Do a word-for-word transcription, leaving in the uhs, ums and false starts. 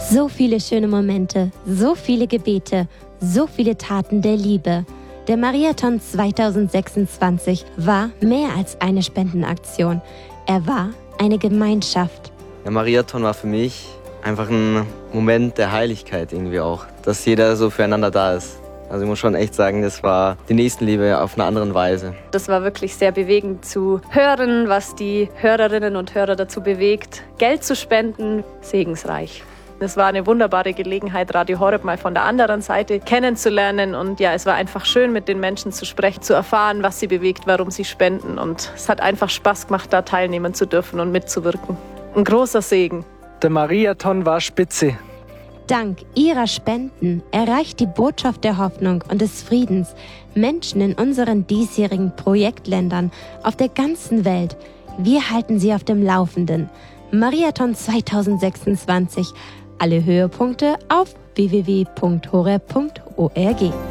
So viele schöne Momente, so viele Gebete, so viele Taten der Liebe. Der Mariathon zwanzig sechsundzwanzig war mehr als eine Spendenaktion. Er war eine Gemeinschaft. Der Mariathon war für mich einfach ein Moment der Heiligkeit irgendwie auch, dass jeder so füreinander da ist. Also ich muss schon echt sagen, das war die Nächstenliebe auf eine andere Weise. Das war wirklich sehr bewegend zu hören, was die Hörerinnen und Hörer dazu bewegt, Geld zu spenden. Segensreich. Es war eine wunderbare Gelegenheit, Radio Horeb mal von der anderen Seite kennenzulernen. Und ja, es war einfach schön, mit den Menschen zu sprechen, zu erfahren, was sie bewegt, warum sie spenden. Und es hat einfach Spaß gemacht, da teilnehmen zu dürfen und mitzuwirken. Ein großer Segen. Der Mariathon war spitze. Dank ihrer Spenden erreicht die Botschaft der Hoffnung und des Friedens Menschen in unseren diesjährigen Projektländern auf der ganzen Welt. Wir halten sie auf dem Laufenden. Mariathon zwanzig sechsundzwanzig. Alle Höhepunkte auf w w w punkt horeb punkt org.